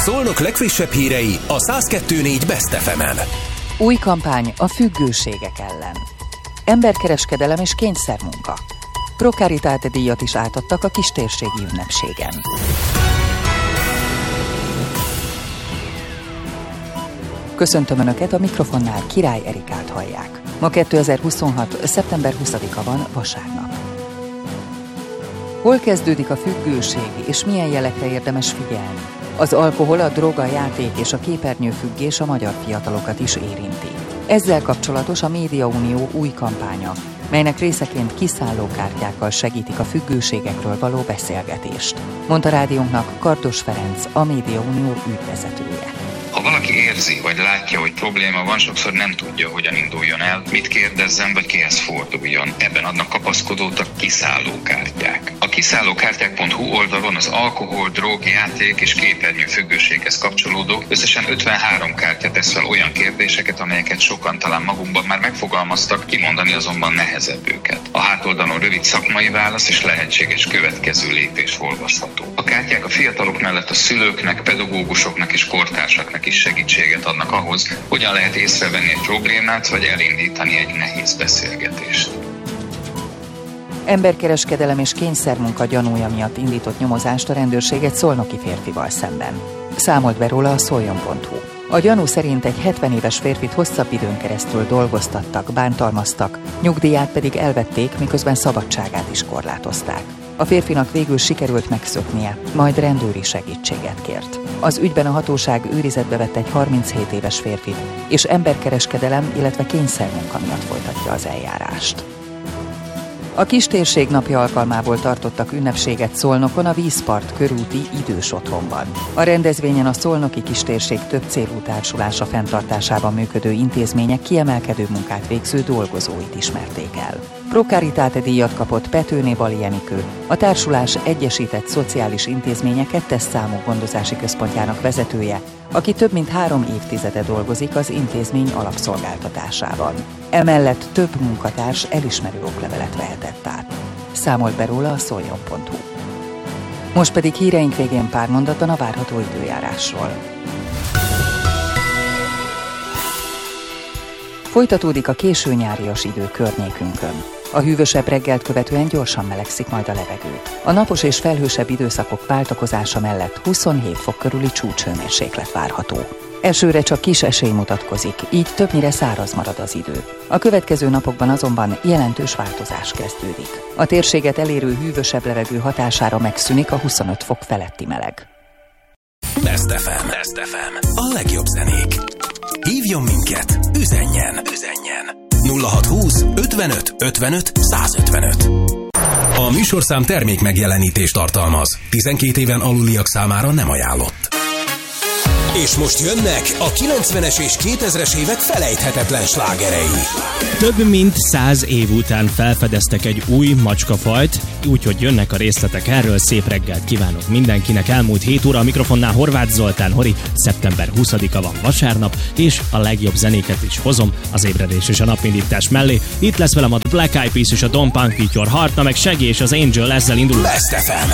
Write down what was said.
Szolnok legfrissebb hírei a 102.4 Best FM-en. Új kampány a függőségek ellen. Emberkereskedelem és kényszermunka. Pro Caritate díjat is átadtak a kistérségi ünnepségen. Köszöntöm Önöket, a mikrofonnál Király Erikát hallják. Ma 2026. szeptember 20-a van, vasárnap. Hol kezdődik a függőség, és milyen jelekre érdemes figyelni? Az alkohol, a drog, a játék és a képernyőfüggés a magyar fiatalokat is érinti. Ezzel kapcsolatos a Médiaunió új kampánya, melynek részeként kiszállókártyákkal segítik a függőségekről való beszélgetést, mondta rádiónknak Kardos Ferenc, a Médiaunió ügyvezetője. Ha valaki érzi, vagy látja, hogy probléma van, sokszor nem tudja, hogyan induljon el, mit kérdezzen, vagy kihez forduljon. Ebben adnak kapaszkodót a kiszállókártyák. A kiszállókártyák.hu oldalon az alkohol, drog, játék és képernyőfüggőséghez kapcsolódó összesen 53 kártya tesz fel olyan kérdéseket, amelyeket sokan talán magunkban már megfogalmaztak, kimondani azonban nehezebb őket. A hátoldalon rövid szakmai válasz és lehetséges következő lépés olvasható. A kártyák a fiatalok mellett a szülőknek, pedagógusoknak és kortársaknak is segítséget adnak ahhoz, hogyan lehet észrevenni egy problémát, vagy elindítani egy nehéz beszélgetést. Emberkereskedelem és kényszermunka gyanúja miatt indított nyomozást a rendőrség egy szolnoki férfival szemben. Számolt be róla a szoljon.hu. A gyanú szerint egy 70 éves férfit hosszabb időn keresztül dolgoztattak, bántalmaztak, nyugdíját pedig elvették, miközben szabadságát is korlátozták. A férfinak végül sikerült megszöknie, majd rendőri segítséget kért. Az ügyben a hatóság őrizetbe vett egy 37 éves férfit, és emberkereskedelem, illetve kényszermunka miatt folytatja az eljárást. A Kistérség napja alkalmából tartottak ünnepséget Szolnokon a Vízpart körúti idős otthonban. A rendezvényen a Szolnoki Kistérség több célú társulása fenntartásában működő intézmények kiemelkedő munkát végző dolgozóit ismerték el. Pro Caritate díjat kapott Petőné Bali Enikő, a társulás Egyesített Szociális Intézmények 2. számú gondozási központjának vezetője, aki több mint 3 évtizede dolgozik az intézmény alapszolgáltatásában. Emellett több munkatárs elismerő oklevelet vehetett át. Számolt be róla a szoljon.hu. Most pedig híreink végén pár mondatban a várható időjárásról. Folytatódik a késő nyárias idő környékünkön. A hűvösebb reggelt követően gyorsan melegszik majd a levegő. A napos és felhősebb időszakok váltakozása mellett 27 fok körüli csúcshőmérséklet várható. Esőre csak kis esély mutatkozik, így többnyire száraz marad az idő. A következő napokban azonban jelentős változás kezdődik. A térséget elérő hűvösebb levegő hatására megszűnik a 25 fok feletti meleg. Best FM. Best FM. A legjobb zenék. Hívjon minket, üzenjen. 0620 55 55 155. A műsorszám termék megjelenítést tartalmaz. 12 éven aluliak számára nem ajánlott. És most jönnek a 90-es és 2000-es évek felejthetetlen slágerei. Több mint 100 év után felfedeztek egy új macskafajt, úgyhogy jönnek a részletek erről. Szép reggelt kívánok mindenkinek. Elmúlt 7 óra a mikrofonnál Horváth Zoltán Hori. Szeptember 20-a van vasárnap, és a legjobb zenéket is hozom az ébredés és a napindítás mellé. Itt lesz velem a Black Eyed Peas és a Don't Punk With Your Heart, na meg Shaggy és az Angel, ezzel indulunk. Best FM.